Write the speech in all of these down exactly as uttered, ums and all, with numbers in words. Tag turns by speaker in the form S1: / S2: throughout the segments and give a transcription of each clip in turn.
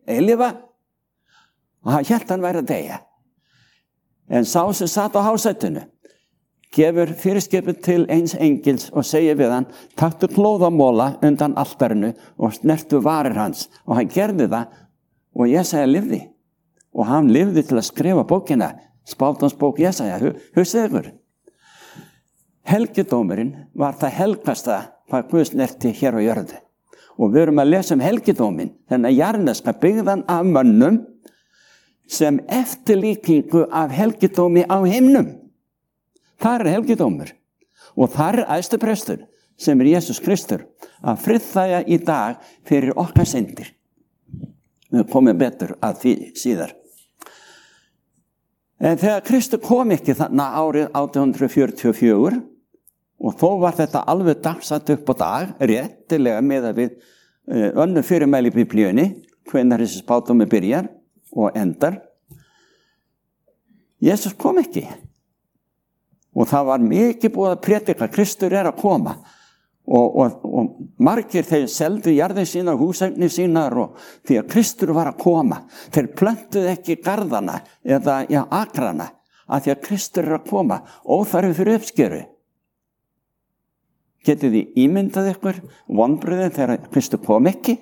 S1: eilífa, og hann hélt hann væri að deyja. En sá sem satt á hásætinu gefur fyrirskipið til eins engils og segir við hann, taktu klóðamóla undan altarinu og snertu varir hans. Og hann gerði það og Jesaja lifði. Og hann lifði til að skrifa bókina, spátumsbók Jesaja, hugsið ykkur. Helgidómurinn var það helgasta hvað Guð snerti hér á jörðu. Og við erum að lesa um helgidóminn, þennan jarneska byggðan af mönnum sem eftirlíkingu af helgidómi á himnum. Það er helgidómur. Og það er æðstu prestur, sem er Jesús Kristur, að friðþægja í dag fyrir okkar syndir. Við komum betur að því síðar. En þegar Kristur kom ekki þarna árið átján hundruð fjörutíu og fjögur, og þó var þetta alveg dagsatt upp á dag, réttilega með að við uh, önnur fyrirmæli í Biblíunni, hvenær þessi spádómur byrjar og endar. Jesus kom ekki. Og það var mikið búið að predika, Kristur er að koma. Og, og, og margir þeir seldu jarðir sínar, húseignir sínar, og því að Kristur var að koma. Þeir plöntuðu ekki garðana eða já, akrana, að því að Kristur er að koma, óþarfi fyrir uppskeru. Getið þið ímyndað ykkur vonbrigðin þegar Kristur kom ekki?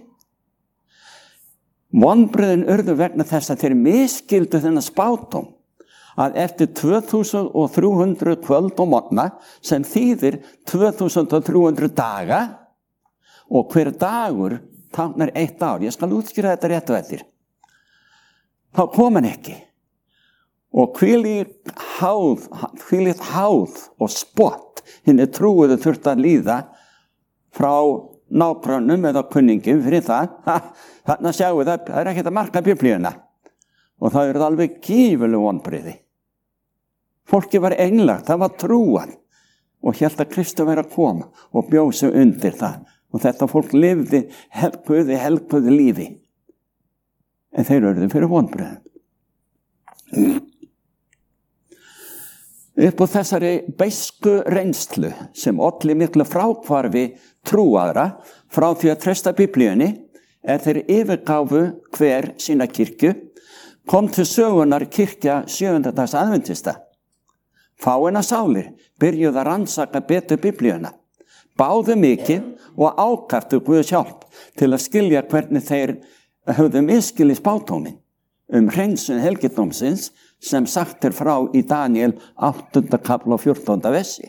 S1: Vonbrigðin urðu vegna þess að þeir misskildu þennan spádóm, að eftir tvö þúsund þrjú hundruð kvöld og morgna, sem þýðir tvö þúsund þrjú hundruð daga, og hver dagur táknar eitt ár, ég skal útskýra þetta rétt og eftir, þá kom hann ekki. Og hvílíkt háð, hvílíkt háð og spott hinni trúuðu þurfti að líða frá nágrönnum eða kunningum fyrir það, ha, þarna sjáum við það, það er ekkert að marka Biblíuna. Og það eru alveg gífurleg vonbrigði. Fólki var einlægt, það var trúan og hélt að Kristur væri að koma og bjóð sig undir það. Og þetta fólk lifði helguði, helguði lífi. En þeir urðu fyrir vonbrigðum. Upp á þessari beisku reynslu sem olli miklu fráhvarfi trúaðra frá því að treysta Biblíunni er þeir yfirgáfu hver sína kirkju, kom til sögunar kirkja sjöunda dags aðventista. Fáeinar sálir byrjuðu að rannsaka betur Biblíuna, báðu mikið og ákaftu Guðs hjálp til að skilja hvernig þeir höfðu misskilið spádóminn um hreinsun helgidómsins sem sagt er frá í Daniel áttunda kapla og fjórtánda versi.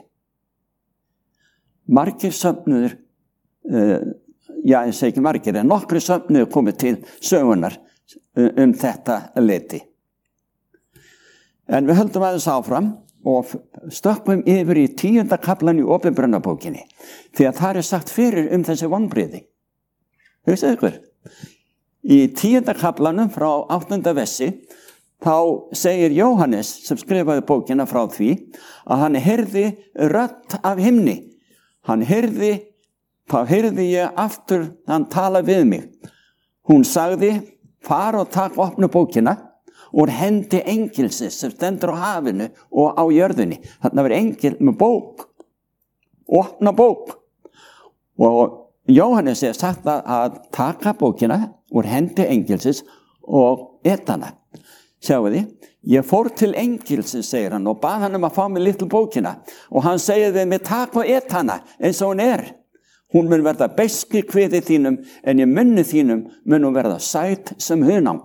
S1: Margir söfnuður, uh, já ég segi ekki margir, en nokkri söfnuður komið til sögunar um þetta leyti. En við höldum aðeins áfram og stökkum yfir í tíunda kaplan í Opinberunarbókinni, því að það er sagt fyrir um þessi vonbrigði. Hugsaðu ykkur, í tíunda kaplanum frá áttunda versi, þá segir Jóhannes, sem skrifaði bókina frá því, að hann heyrði rödd af himni. Hann heyrði, þá heyrði ég aftur, hann talaði við mig. Hún sagði, far og takk opnu bókina úr hendi engilsins sem stendur á hafinu og á jörðinni. Þarna var engil með bók, opna bók. Og Jóhannes er sagt að taka bókina úr hendi engilsins og etana. Sjáu þið, ég fór til engilsins, segir hann, og bað hann um að fá mig litlu bókina. Og hann segir við mig, takk og et hana, eins og hún er. Hún mun verða beisk í kviði þínum, en í munni þínum mun hún verða sæt sem hunang.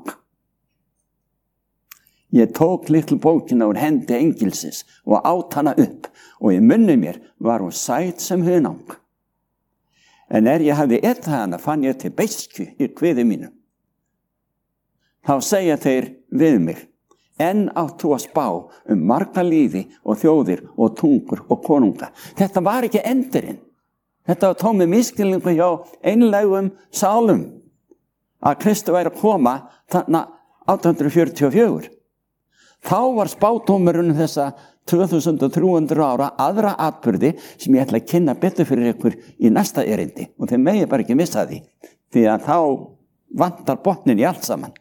S1: Ég tók litlu bókina úr hendi engilsins og át hana upp, og í munni mér var hún sæt sem hunang. En er ég hafði et hana, fann ég til beisku í kviði mínum. Þá segja þeir við mig, enn áttu að spá um marga líði og þjóðir og tungur og konunga. Þetta var ekki endurinn. Þetta var tómið misskilningu hjá einlægum sálum að Kristur væri að koma þarna átján hundruð fjörutíu og fjögur. Þá var spádómurinn þessa tvö þúsund þrjú hundruð ára aðra atburði sem ég ætla að kynna betur fyrir ykkur í næsta erindi. Og þeir megi bara ekki missa því, því að þá vantar botnin í allt saman.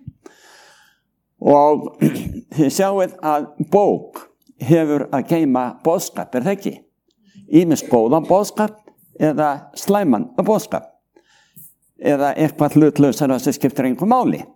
S1: Og þið sjáið að bók hefur að geyma boðskap, er það ekki? Ýmis góðan boðskap eða slæman boðskap. Eða eitthvað hlutlausara sem skiptir engu máli.